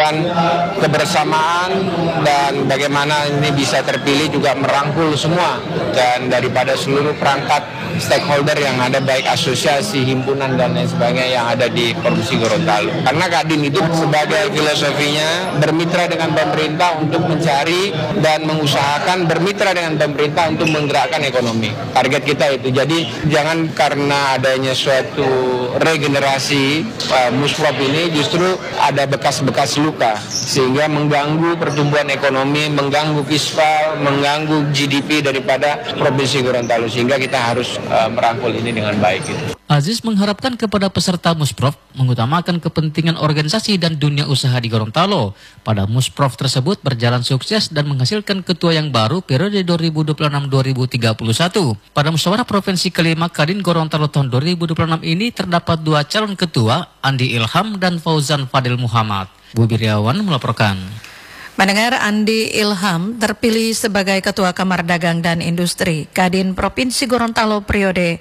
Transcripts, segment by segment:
menunjukkan kebersamaan dan bagaimana ini bisa terpilih juga merangkul semua dan daripada seluruh perangkat stakeholder yang ada, baik asosiasi, himpunan dan lain sebagainya yang ada di Provinsi Gorontalo. Karena Kadin itu sebagai filosofinya bermitra dengan pemerintah untuk mencari dan mengusahakan bermitra dengan pemerintah untuk menggerakkan ekonomi. Target kita itu. Jadi jangan karena adanya suatu regenerasi Musprov ini justru ada bekas-bekas luka sehingga mengganggu pertumbuhan ekonomi, mengganggu fiskal, mengganggu GDP daripada Provinsi Gorontalo, sehingga kita harus merangkul ini dengan baik. Aziz mengharapkan kepada peserta Musprov mengutamakan kepentingan organisasi dan dunia usaha di Gorontalo. Pada Musprov tersebut berjalan sukses dan menghasilkan ketua yang baru periode 2026-2031. Pada musyawarah provinsi kelima Kadin Gorontalo tahun 2026 ini terdapat 2 calon ketua, Andi Ilham dan Fauzan Fadil Muhammad. Bu Biryawan melaporkan. Mendengar Andi Ilham terpilih sebagai Ketua Kamar Dagang dan Industri Kadin Provinsi Gorontalo periode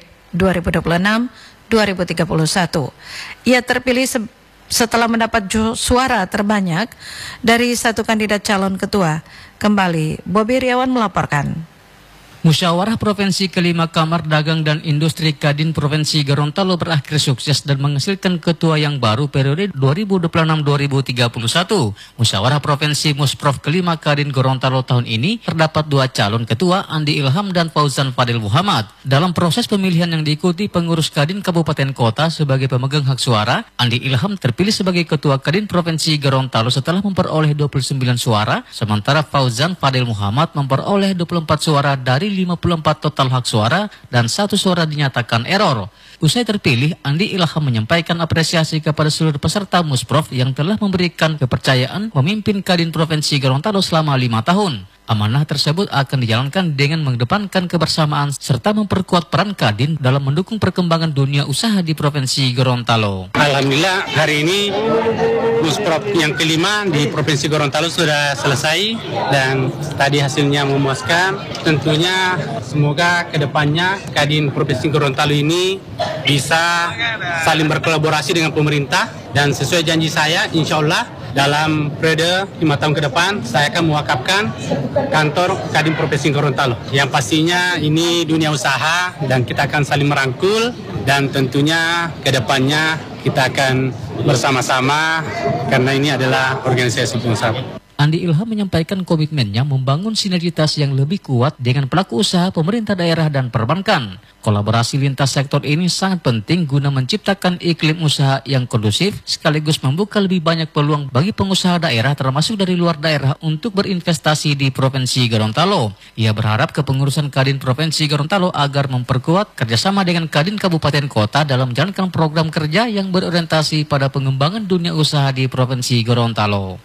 2026-2031. Ia terpilih setelah mendapat suara terbanyak dari satu kandidat calon ketua. Kembali, Bobi Riawan melaporkan. Musyawarah Provinsi kelima Kamar Dagang dan Industri Kadin Provinsi Gorontalo berakhir sukses dan menghasilkan ketua yang baru periode 2026-2031. Musyawarah Provinsi Musprov kelima Kadin Gorontalo tahun ini terdapat 2 calon ketua, Andi Ilham dan Fauzan Fadil Muhammad. Dalam proses pemilihan yang diikuti pengurus Kadin Kabupaten Kota sebagai pemegang hak suara, Andi Ilham terpilih sebagai Ketua Kadin Provinsi Gorontalo setelah memperoleh 29 suara, sementara Fauzan Fadil Muhammad memperoleh 24 suara dari 54 total hak suara dan 1 suara dinyatakan error. Usai terpilih, Andi Ilham menyampaikan apresiasi kepada seluruh peserta Musprov yang telah memberikan kepercayaan memimpin Kadin Provinsi Gorontalo selama 5 tahun. Amanah tersebut akan dijalankan dengan mengedepankan kebersamaan serta memperkuat peran Kadin dalam mendukung perkembangan dunia usaha di Provinsi Gorontalo. Alhamdulillah hari ini Musprov yang kelima di Provinsi Gorontalo sudah selesai dan tadi hasilnya memuaskan. Tentunya semoga kedepannya Kadin Provinsi Gorontalo ini bisa saling berkolaborasi dengan pemerintah dan sesuai janji saya, insya Allah dalam periode 5 tahun ke depan saya akan mewakafkan kantor Kadin Provinsi Gorontalo. Yang pastinya ini dunia usaha dan kita akan saling merangkul dan tentunya ke depannya kita akan bersama-sama karena ini adalah organisasi pengusaha. Andi Ilham menyampaikan komitmennya membangun sinergitas yang lebih kuat dengan pelaku usaha, pemerintah daerah, dan perbankan. Kolaborasi lintas sektor ini sangat penting guna menciptakan iklim usaha yang kondusif sekaligus membuka lebih banyak peluang bagi pengusaha daerah termasuk dari luar daerah untuk berinvestasi di Provinsi Gorontalo. Ia berharap kepengurusan Kadin Provinsi Gorontalo agar memperkuat kerjasama dengan Kadin Kabupaten Kota dalam menjalankan program kerja yang berorientasi pada pengembangan dunia usaha di Provinsi Gorontalo.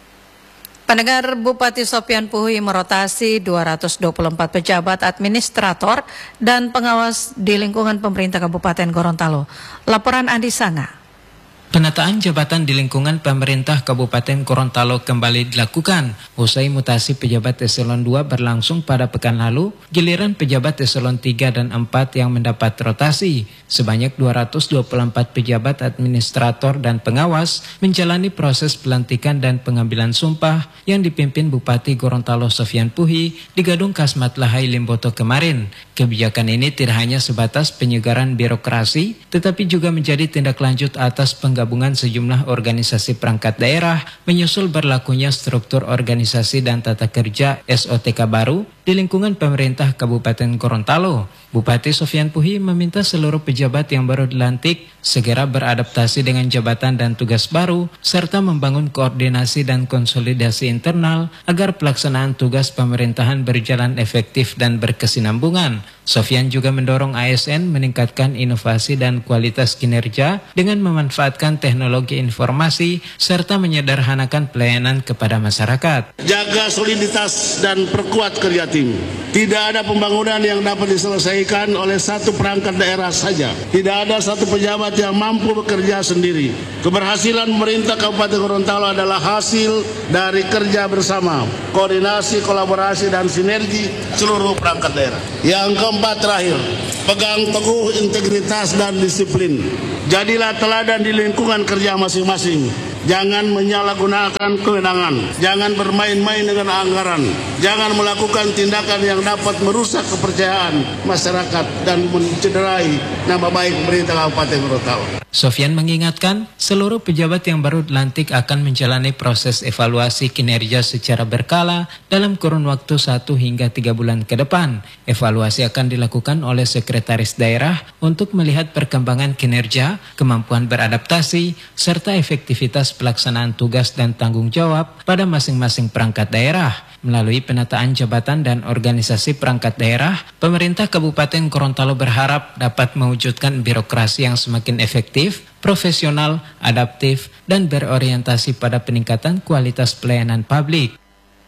Pendengar, Bupati Sopyan Puhi merotasi 224 pejabat administrator dan pengawas di lingkungan pemerintah Kabupaten Gorontalo. Laporan Andi Sanga. Penataan jabatan di lingkungan pemerintah Kabupaten Gorontalo kembali dilakukan. Usai mutasi pejabat eselon 2 berlangsung pada pekan lalu, giliran pejabat eselon 3 dan 4 yang mendapat rotasi. Sebanyak 224 pejabat administrator dan pengawas menjalani proses pelantikan dan pengambilan sumpah yang dipimpin Bupati Gorontalo Sopyan Puhi di Gedung Kasmat Lahai Limboto kemarin. Kebijakan ini tidak hanya sebatas penyegaran birokrasi, tetapi juga menjadi tindak lanjut atas penggabungan sejumlah organisasi perangkat daerah menyusul berlakunya struktur organisasi dan tata kerja SOTK baru di lingkungan pemerintah Kabupaten Gorontalo. Bupati Sopyan Puhi meminta seluruh pejabat yang baru dilantik segera beradaptasi dengan jabatan dan tugas baru serta membangun koordinasi dan konsolidasi internal agar pelaksanaan tugas pemerintahan berjalan efektif dan berkesinambungan. Sopyan juga mendorong ASN meningkatkan inovasi dan kualitas kinerja dengan memanfaatkan teknologi informasi serta menyederhanakan pelayanan kepada masyarakat. Jaga soliditas dan perkuat kerja tim. Tidak ada pembangunan yang dapat diselesaikan oleh satu perangkat daerah saja. Tidak ada satu pejabat yang mampu bekerja sendiri. Keberhasilan pemerintah Kabupaten Gorontalo adalah hasil dari kerja bersama, koordinasi, kolaborasi, dan sinergi seluruh perangkat daerah. Yang keempat terakhir, pegang teguh integritas dan disiplin. Jadilah teladan di lingkungan kerja masing-masing. Jangan menyalahgunakan kewenangan, jangan bermain-main dengan anggaran, jangan melakukan tindakan yang dapat merusak kepercayaan masyarakat dan mencederai nama baik pemerintah Kabupaten Gorontalo. Sofyan mengingatkan seluruh pejabat yang baru dilantik akan menjalani proses evaluasi kinerja secara berkala dalam kurun waktu 1 hingga 3 bulan ke depan. Evaluasi akan dilakukan oleh sekretaris daerah untuk melihat perkembangan kinerja, kemampuan beradaptasi, serta efektivitas pelaksanaan tugas dan tanggung jawab pada masing-masing perangkat daerah. Melalui penataan jabatan dan organisasi perangkat daerah, pemerintah Kabupaten Gorontalo berharap dapat mewujudkan birokrasi yang semakin efektif, profesional, adaptif, dan berorientasi pada peningkatan kualitas pelayanan publik.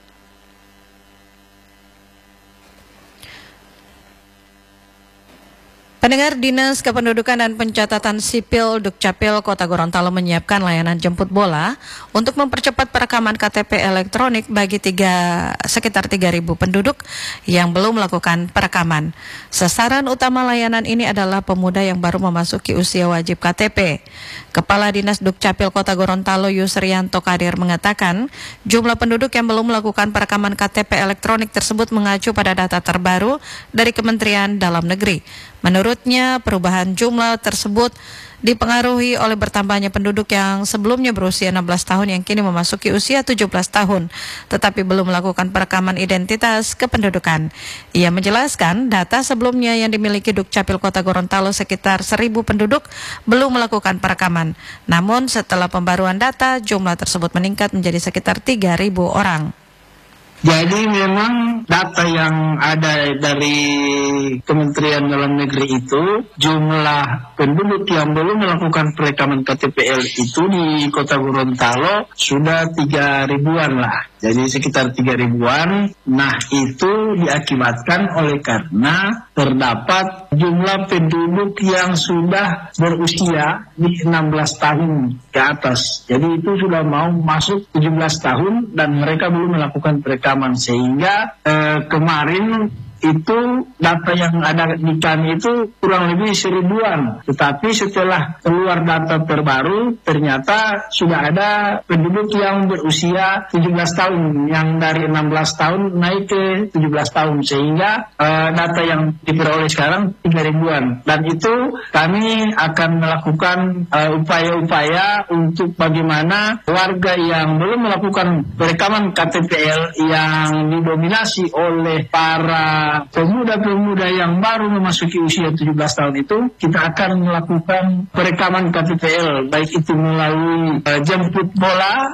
Pendengar, Dinas Kependudukan dan Pencatatan Sipil Dukcapil Kota Gorontalo menyiapkan layanan jemput bola untuk mempercepat perekaman KTP elektronik bagi sekitar 3.000 penduduk yang belum melakukan perekaman. Sasaran utama layanan ini adalah pemuda yang baru memasuki usia wajib KTP. Kepala Dinas Dukcapil Kota Gorontalo Yusrianto Kadir mengatakan jumlah penduduk yang belum melakukan perekaman KTP elektronik tersebut mengacu pada data terbaru dari Kementerian Dalam Negeri. Menurutnya, perubahan jumlah tersebut dipengaruhi oleh bertambahnya penduduk yang sebelumnya berusia 16 tahun yang kini memasuki usia 17 tahun, tetapi belum melakukan perekaman identitas kependudukan. Ia menjelaskan data sebelumnya yang dimiliki Dukcapil Kota Gorontalo sekitar 1.000 penduduk belum melakukan perekaman. Namun setelah pembaruan data, jumlah tersebut meningkat menjadi sekitar 3.000 orang. Jadi memang data yang ada dari Kementerian Dalam Negeri itu, jumlah penduduk yang belum melakukan perekaman KTPL itu di Kota Gorontalo sudah 3.000-an lah. Jadi sekitar 3.000-an. Nah, itu diakibatkan oleh karena terdapat jumlah penduduk yang sudah berusia di 16 tahun ke atas. Jadi itu sudah mau masuk 17 tahun dan mereka belum melakukan perekaman. Sehingga kemarin itu data yang ada di kami itu kurang lebih 1.000-an. Tetapi setelah keluar data terbaru, ternyata sudah ada penduduk yang berusia 17 tahun, yang dari 16 tahun naik ke 17 tahun. Sehingga data yang diperoleh sekarang 3.000-an. Dan itu kami akan melakukan upaya-upaya untuk bagaimana warga yang belum melakukan perekaman KTPL yang didominasi oleh para pemuda-pemuda yang baru memasuki usia 17 tahun itu, kita akan melakukan perekaman KTPL, baik itu melalui jemput bola.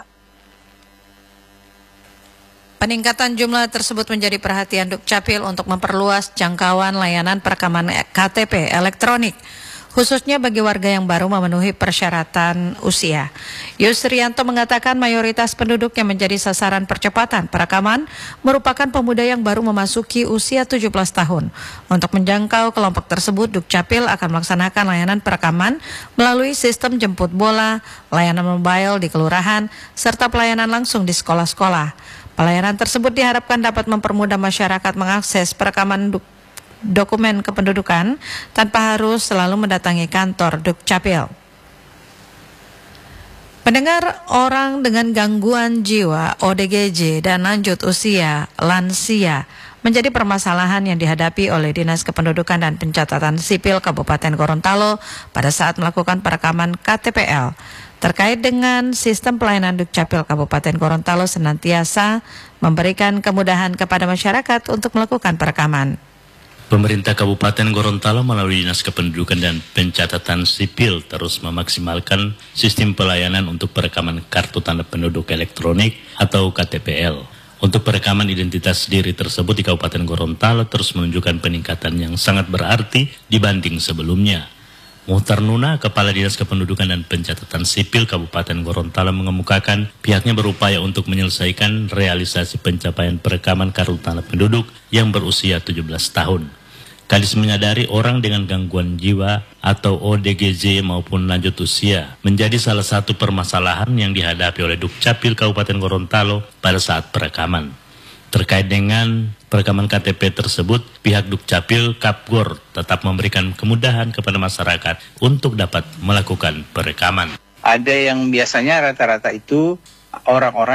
Peningkatan jumlah tersebut menjadi perhatian Dukcapil untuk memperluas jangkauan layanan perekaman KTP elektronik, khususnya bagi warga yang baru memenuhi persyaratan usia. Yusrianto mengatakan mayoritas penduduk yang menjadi sasaran percepatan perekaman merupakan pemuda yang baru memasuki usia 17 tahun. Untuk menjangkau kelompok tersebut, Dukcapil akan melaksanakan layanan perekaman melalui sistem jemput bola, layanan mobile di kelurahan, serta pelayanan langsung di sekolah-sekolah. Pelayanan tersebut diharapkan dapat mempermudah masyarakat mengakses perekaman dokumen kependudukan tanpa harus selalu mendatangi kantor Dukcapil. Pendengar, orang dengan gangguan jiwa, ODGJ, dan lanjut usia, lansia, menjadi permasalahan yang dihadapi oleh Dinas Kependudukan dan Pencatatan Sipil Kabupaten Gorontalo pada saat melakukan perekaman KTPL. Terkait dengan sistem pelayanan Dukcapil Kabupaten Gorontalo senantiasa memberikan kemudahan kepada masyarakat untuk melakukan perekaman. Pemerintah Kabupaten Gorontalo melalui Dinas Kependudukan dan Pencatatan Sipil terus memaksimalkan sistem pelayanan untuk perekaman Kartu Tanda Penduduk Elektronik atau KTPL. Untuk perekaman identitas diri tersebut di Kabupaten Gorontalo terus menunjukkan peningkatan yang sangat berarti dibanding sebelumnya. Muhtar Nuna, Kepala Dinas Kependudukan dan Pencatatan Sipil Kabupaten Gorontalo mengemukakan pihaknya berupaya untuk menyelesaikan realisasi pencapaian perekaman Kartu Tanda Penduduk yang berusia 17 tahun. Kadis menyadari orang dengan gangguan jiwa atau ODGJ maupun lanjut usia menjadi salah satu permasalahan yang dihadapi oleh Dukcapil Kabupaten Gorontalo pada saat perekaman. Terkait dengan perekaman KTP tersebut, pihak Dukcapil Kapgor tetap memberikan kemudahan kepada masyarakat untuk dapat melakukan perekaman. Ada yang biasanya rata-rata itu orang-orang